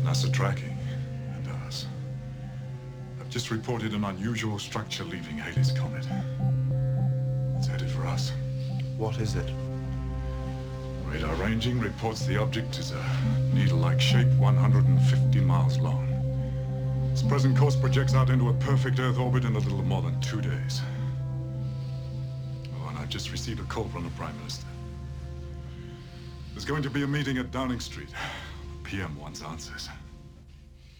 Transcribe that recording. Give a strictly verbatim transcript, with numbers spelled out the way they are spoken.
NASA tracking and ours. I've just reported an unusual structure leaving Halley's Comet. It's headed for us. What is it? Radar ranging reports the object is a needle-like shape one hundred fifty miles long. Its present course projects out into a perfect Earth orbit in a little more than two days. Oh, and I've just received a call from the Prime Minister. There's going to be a meeting at Downing Street. The P M wants answers.